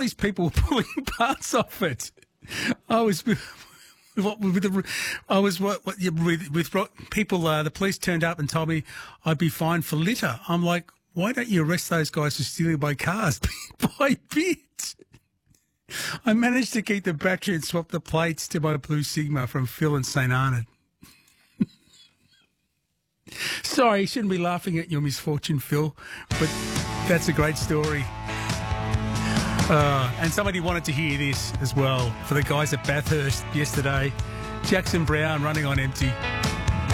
these people were pulling parts off it. I was with people. The police turned up and told me I'd be fined for litter. I'm like, why don't you arrest those guys for stealing my cars bit by bit? I managed to keep the battery and swap the plates to my Blue Sigma from Phil and St. Arnold. Sorry, you shouldn't be laughing at your misfortune, Phil, but that's a great story. And somebody wanted to hear this as well for the guys at Bathurst yesterday. Jackson Brown running on empty.